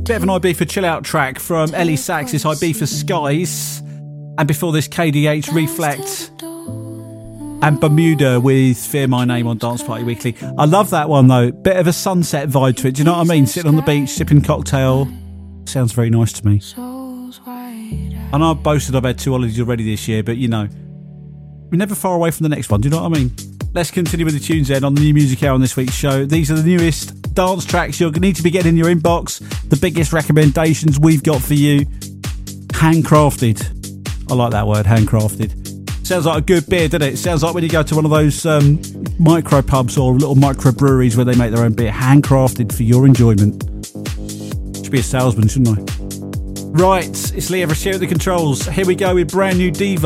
Bit of an Ibiza chill out track from Ellie Sachs's Ibiza Skies. And before this, KDH Reflect and Bermuda with Fear My Name on Dance Party Weekly. I love that one though. Bit of a sunset vibe to it. Do you know what I mean? Sitting on the beach, sipping cocktail. Sounds very nice to me. I know I've boasted I've had 2 holidays already this year, but you know, we're never far away from the next one. Do you know what I mean? Let's continue with the tunes then on the New Music Hour on this week's show. These are the newest dance tracks you're going to need to be getting in your inbox. The biggest recommendations we've got for you. Handcrafted. I like that word, handcrafted. Sounds like a good beer, doesn't it? Sounds like when you go to one of those micro pubs or little micro breweries where they make their own beer. Handcrafted for your enjoyment. Should be a salesman, shouldn't I? Right, it's Lee Everest here at the controls. Here we go with brand new Diva.